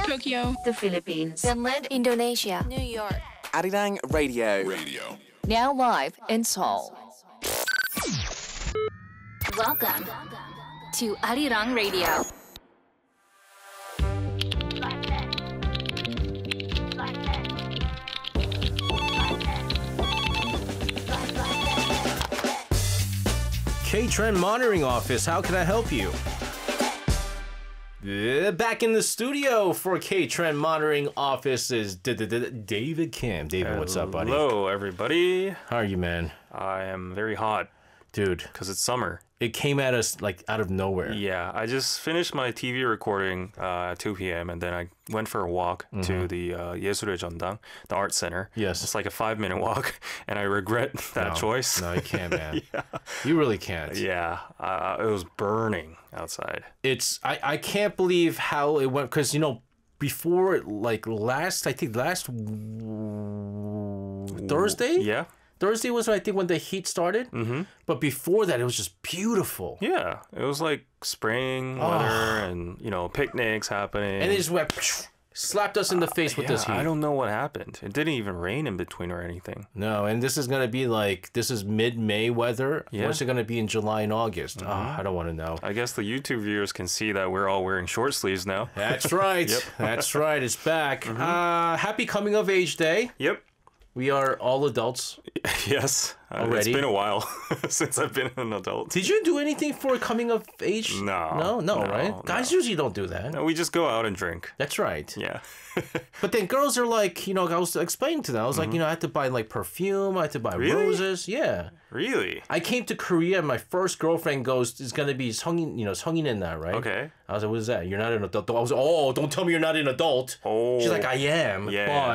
Tokyo, the Philippines, Finland, Indonesia, New York. Arirang Radio. now live in Seoul. welcome to Arirang Radio. K-Trend Monitoring Office, how can I help you? Back in the studio for K-Trend Monitoring Office is David Kim. David, what's up, buddy? Hello, everybody. How are you, man? I am very hot Dude, because it's summer. it came at us like out of nowhere. Yeah, I just finished my TV recording at 2 p.m. and then I went for a walk to the 예술의 전당, the art center. Yes. It's like a 5-minute walk, and I regret that choice. No, you can't, man. You really can't. Yeah, it was burning outside. I can't believe how it went, because, you know, before, like, last Thursday? Yeah. Thursday was, I think, when the heat started. Mm-hmm. But before that, it was just beautiful. Yeah, it was like spring weather and, you know, picnics happening. And it just went, slapped us in the face with this heat. I don't know what happened. It didn't even rain in between or anything. No, and this is going to be like, this is mid-May weather. Yeah. What's it going to be in July and August? I don't want to know. I guess the YouTube viewers can see that we're all wearing short sleeves now. That's right. Yep. That's right. It's back. Happy Coming of Age Day. Yep. We are all adults. Yes. Already? It's been a while since I've been an adult. Did you do anything for coming of age? No, right? Guys usually don't do that. No, we just go out and drink. That's right. Yeah. But then girls are like, you know, I was explaining to them. I was like, you know, I had to buy like perfume. I had to buy Really? roses. Yeah. Really? I came to Korea and my first girlfriend goes, it's going to be 성인, you know, 성인 in that, right? Okay. I was like, what is that? You're not an adult. I was like, oh, don't tell me you're not an adult. Oh. She's like, I am. Yeah.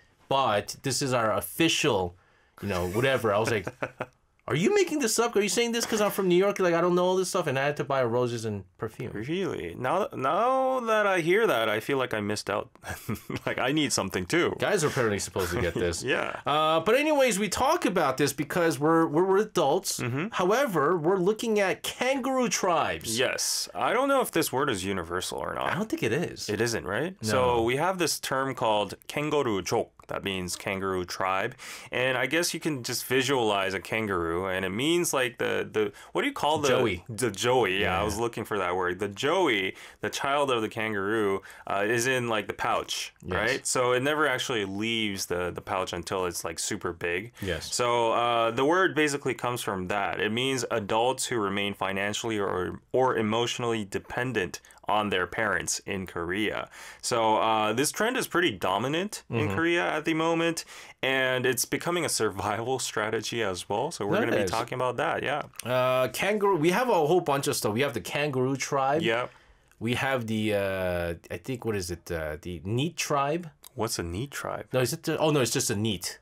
But this is our official, you know, whatever. I was like, are you making this up? Are you saying this because I'm from New York? Like, I don't know all this stuff, and I had to buy roses and perfume. Really? Now that I hear that, I feel like I missed out. Like, I need something too. Guys are apparently supposed to get this. Yeah. But anyways, we talk about this because we're adults. However, we're looking at kangaroo tribes. Yes. I don't know if this word is universal or not. I don't think it is. It isn't, right? No. So we have this term called kangaroo족. That means kangaroo tribe. And I guess you can just visualize a kangaroo, and it means like the what do you call the joey? The joey, yeah, Yeah. I was looking for that word. The joey, the child of the kangaroo, is in like the pouch, Yes. right? So it never actually leaves the pouch until it's like super big. Yes. So the word basically comes from that. It means adults who remain financially or emotionally dependent on their parents in Korea. So this trend is pretty dominant in Korea at the moment, and it's becoming a survival strategy as well. So we're going to be Nice. talking about that, yeah. Kangaroo. We have a whole bunch of stuff. We have the kangaroo tribe. Yeah. We have the I think, what is it? The neat tribe. What's a neat tribe? No, is it? No, it's just a neat.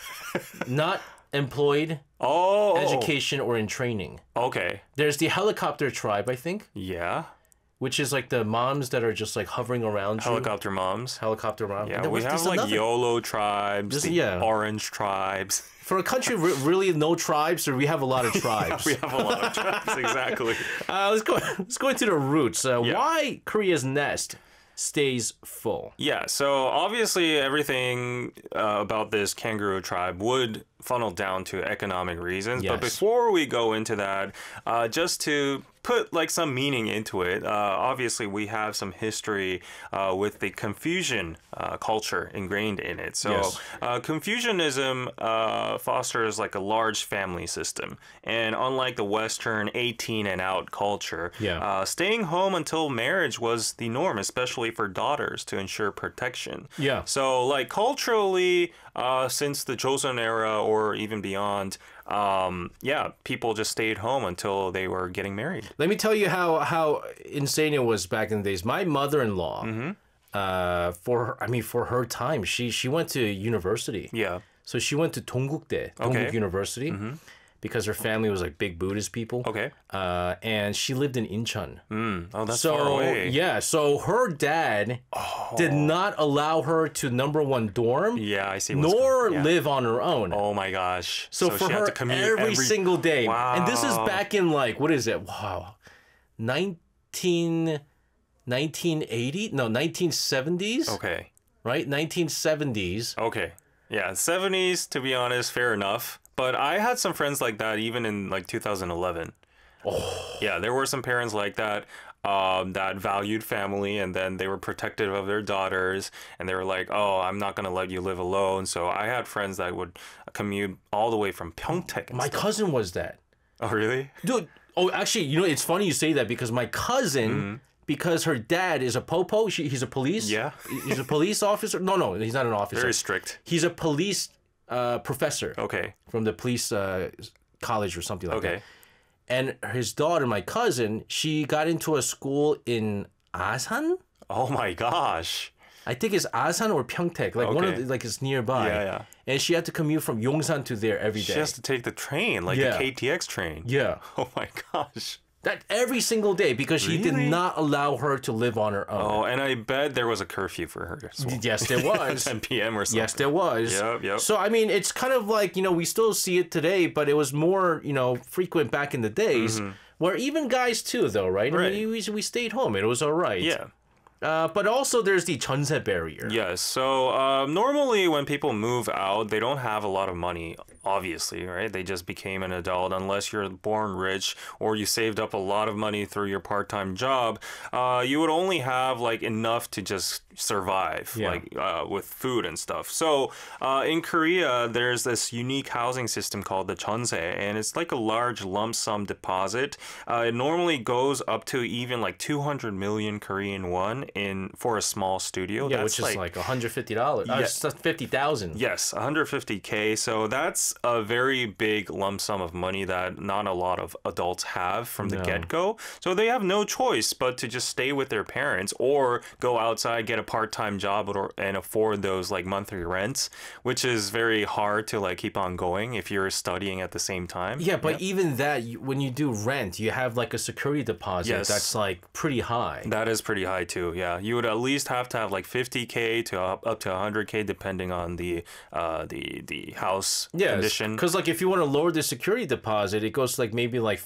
Not employed, Oh. education, or in training. Okay. There's the helicopter tribe, I think, Yeah. which is like the moms that are just like hovering around you. Helicopter moms. Helicopter mom. Yeah, There we was have this like another- YOLO tribes, This- the yeah. orange tribes. For a country really no tribes, or we have a lot of tribes. We have a lot of tribes, exactly. Let's go into the roots. Yeah. Why Korea's nest stays full? Yeah, so obviously everything about this kangaroo tribe would funnel down to economic reasons. But Yes. before we go into that, just to put like some meaning into it, obviously we have some history with the Confucian culture ingrained in it. So Yes. Confucianism fosters like a large family system. And unlike the Western 18 and out culture, Yeah. staying home until marriage was the norm, especially for daughters to ensure protection. Yeah. So, like, culturally, since the Joseon era or even beyond, people just stayed home until they were getting married. Let me tell you how insane it was back in the days. My mother-in-law, for her time, she went to university. Yeah. So she went to Donggukdae, Dongguk University, because her family was like big Buddhist people. Okay. And she lived in Incheon. Oh, that's So far away. yeah, so her dad did not allow her to #1 dorm, Yeah, I see. What's nor going- yeah. live on her own. Oh my gosh. So for she had her, to commute every single day, Wow. and this is back in like, what is it? Wow, 19 1980? No, 1970s. Okay. Right? 1970s. Okay. Yeah, 70s, to be honest, fair enough. But I had some friends like that even in like 2011. Oh. Yeah, there were some parents like that that valued family, and then they were protective of their daughters, and they were like, oh, I'm not going to let you live alone. So I had friends that would commute all the way from Pyeongtaek. And My stuff. cousin was that. Oh, really? Dude, oh, actually, you know, it's funny you say that because my cousin, because her dad is a popo, he's a police. Yeah. He's a police officer. No, he's not an officer. Very strict. He's a police professor Okay. from the police college or something like that. Okay. And his daughter, my cousin, she got into a school in Asan. Oh my gosh. I think it's Asan or Pyeongtaek, like one of Okay. the, like it's nearby. Yeah, yeah. And she had to commute from Yongsan to there every day. She has to take the train, like Yeah. the KTX train. Yeah, Oh my gosh. that every single day because she did Really? not allow her to live on her own. Oh, and I bet there was a curfew for her as well. Yes, there was. 10 p.m. or something. Yes, there was. Yep. So I mean, it's kind of like, you know, we still see it today, but it was more, you know, frequent back in the days, where even guys too, though, right? I Right. mean, we stayed home. It was all right. Yeah. But also there's the 전세 barrier. Yes. So normally when people move out, they don't have a lot of money, obviously, right? They just became an adult unless you're born rich or you saved up a lot of money through your part-time job. You would only have like enough to just survive, Yeah. like with food and stuff. So in Korea, there's this unique housing system called the 전세, and it's like a large lump sum deposit. It normally goes up to even like 200 million Korean won for a small studio. Yeah, That's which is like $150. Yeah. 50,000. Yes, 150K. So that's a very big lump sum of money that not a lot of adults have from the No. get-go. So they have no choice but to just stay with their parents or go outside, get a part-time job and afford those like monthly rents, which is very hard to like keep on going if you're studying at the same time. Yeah, but even that, when you do rent, you have like a security deposit Yes. that's like pretty high. That is pretty high too. Yeah, you would at least have to have like 50K to up to 100K depending on the house condition. Because like if you want to lower the security deposit, it goes like maybe like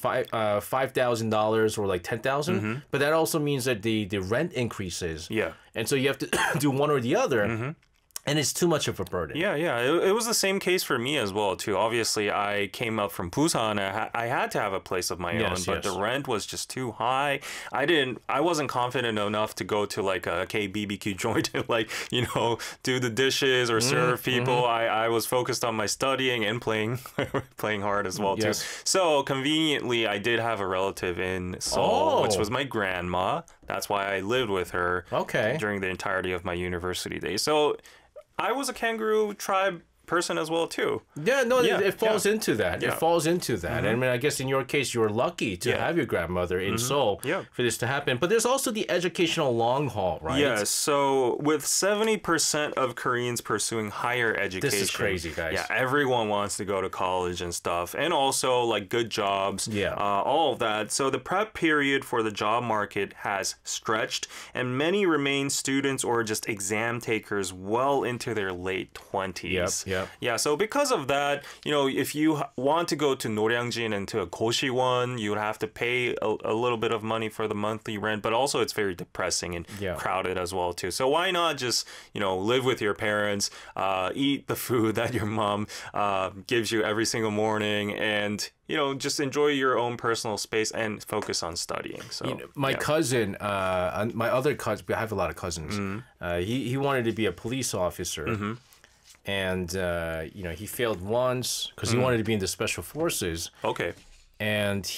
$5,000 or like 10,000. But that also means that the rent increases. Yeah. And so you have to do one or the other. And it's too much of a burden. Yeah. It was the same case for me as well, too. Obviously, I came up from Busan. I had to have a place of my own, Yes, but yes. the rent was just too high. I wasn't confident enough to go to like a KBBQ joint and like, you know, do the dishes or serve people. I was focused on my studying and playing hard as well, too. Yes. So conveniently, I did have a relative in Seoul, which Oh. was my grandma. That's why I lived with her Okay. during the entirety of my university days. So I was a kangaroo tribe person as well too. Yeah, no, Yeah, it falls into that. Yeah. It falls into that. I mean, I guess in your case, you were lucky to Yeah. have your grandmother in Seoul Yeah. for this to happen. But there's also the educational long haul, right? Yes, so with 70% of Koreans pursuing higher education. crazy, guys. Yeah, everyone wants to go to college and stuff. And also like good jobs, Yeah. all of that. So the prep period for the job market has stretched and many remain students or just exam takers well into their late 20s. Yep. Yeah, so because of that, you know, if you want to go to Noryangjin and to a Go시won, you would have to pay a little bit of money for the monthly rent, but also it's very depressing and Yeah. crowded as well too. So why not just, you know, live with your parents, eat the food that your mom gives you every single morning, and you know, just enjoy your own personal space and focus on studying. So You know, my cousin, my other cousin, I have a lot of cousins. He wanted to be a police officer, and you know, he failed once because he wanted to be in the special forces. okay, And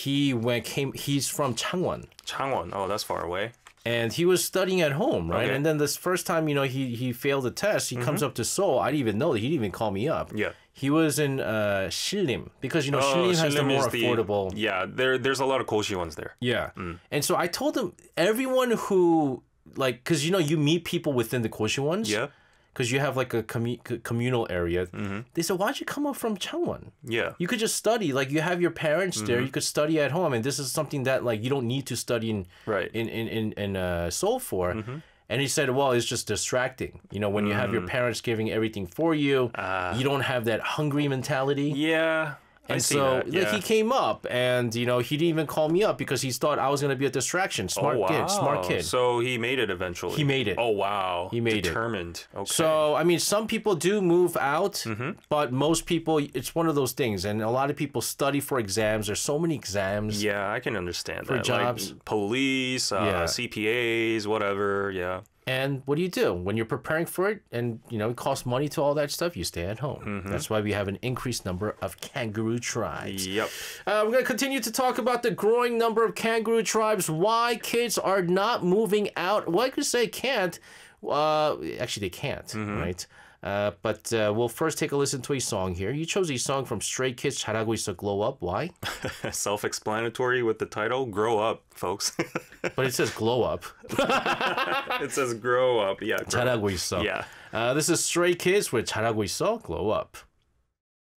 he's from Changwon, Changwon. Oh, that's far away. and he was studying at home, right? Okay. And then this first time, you know, he failed the test. He comes up to Seoul. I didn't even know that. He didn't even call me up. Yeah. He was in Shillim because you know Shillim has the Shillong more is affordable. Yeah, there's a lot of Go시wons there. Yeah. And so I told him everyone who like because you know you meet people within the Go시wons. Yeah. Because you have like a communal area. They said, why'd you come up from Changwon? Yeah. You could just study. Like you have your parents there. You could study at home. And this is something that like you don't need to study in Right. in Seoul for. And he said, well, it's just distracting. You know, when you have your parents giving everything for you, you don't have that hungry mentality. Yeah. And see so that, yeah. he came up, and he didn't even call me up because he thought I was gonna be a distraction. Smart kid. So he made it eventually. He made it. Oh wow. He made it. Determined. Okay. So I mean, some people do move out, but most people, it's one of those things, and a lot of people study for exams. There's so many exams. yeah, I can understand For that. jobs. Like police, Yeah. CPAs, whatever. Yeah. And what do? When you're preparing for it and, it costs money to all that stuff, you stay at home. That's why we have an increased number of kangaroo tribes. Yep. We're going to continue to talk about the growing number of kangaroo tribes, why kids are not moving out. Well, I could say can't. Actually, they can't, right? But we'll first take a listen to a song here. You chose a song from Stray Kids, 잘하고 있어, Glow Up. Why? Self-explanatory with the title. Grow up, folks. But it says Glow Up. It says grow up. Yeah. Grow up. 잘하고 있어. Yeah. This is Stray Kids with 잘하고 있어, Glow Up.